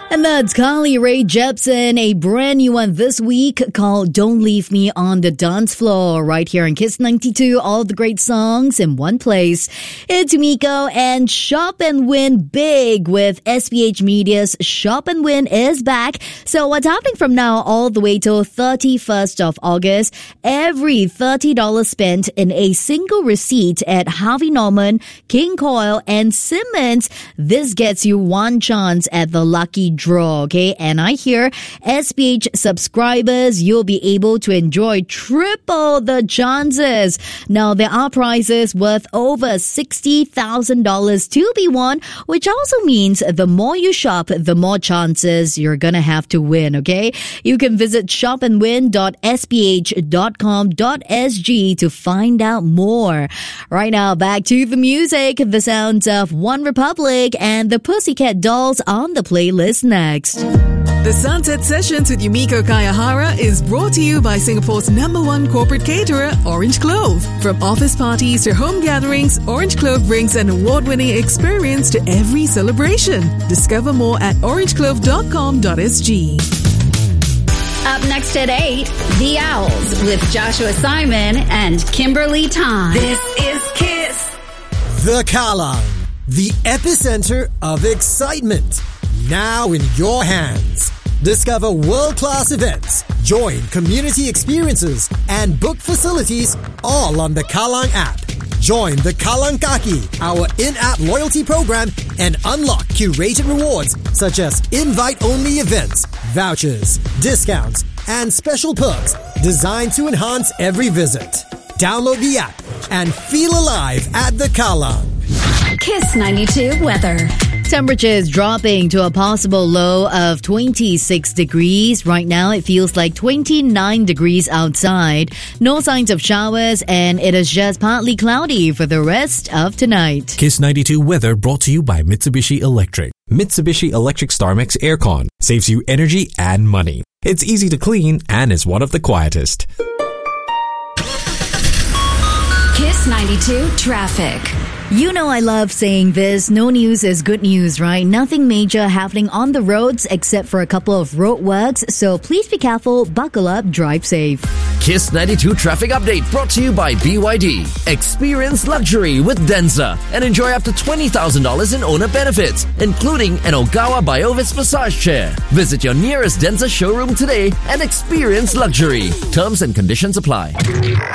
And that's Carly Rae Jepsen, a brand new one this week called Don't Leave Me on the Dance Floor, right here on Kiss 92. All the great songs in one place. It's Miko, and Shop and Win big with SPH Media's Shop and Win is back. So what's happening from now all the way till 31st of August? Every $30 spent in a single receipt at Harvey Norman, King Koil, and Simmons, this gets you one chance at the lucky draw, okay? And I hear SPH subscribers, you'll be able to enjoy triple the chances. Now, there are prizes worth over $60,000 to be won, which also means the more you shop, the more chances you're gonna have to win, okay? You can visit shopandwin.sph.com.sg to find out more. Right now, back to the music. The sounds of One Republic and the Pussycat Dolls on the playlist next. The Sunset Sessions with Yumiko Kayahara is brought to you by Singapore's #1 corporate caterer, Orange Clove. From office parties to home gatherings, Orange Clove brings an award-winning experience to every celebration. Discover more at orangeclove.com.sg. Up next at 8, The Owls with Joshua Simon and Kimberly Tan. This is Kiss. The Kallang, the epicenter of excitement. Now in your hands. Discover world-class events, join community experiences, and book facilities all on the Kallang app. Join the Kallang Kaki, our in-app loyalty program, and unlock curated rewards such as invite-only events, vouchers, discounts, and special perks designed to enhance every visit. Download the app and feel alive at the Kallang. Kiss 92 weather. Temperatures dropping to a possible low of 26 degrees. Right now, it feels like 29 degrees outside. No signs of showers, and it is just partly cloudy for the rest of tonight. Kiss 92 weather brought to you by Mitsubishi Electric. Mitsubishi Electric StarMax Aircon saves you energy and money. It's easy to clean and is one of the quietest. Kiss 92 traffic. You know I love saying this. No news is good news, right? Nothing major happening on the roads except for a couple of road works. So please be careful, buckle up, drive safe. Kiss 92 traffic update brought to you by BYD. Experience luxury with Denza and enjoy up to $20,000 in owner benefits, including an Ogawa Biovis massage chair. Visit your nearest Denza showroom today and experience luxury. Terms and conditions apply.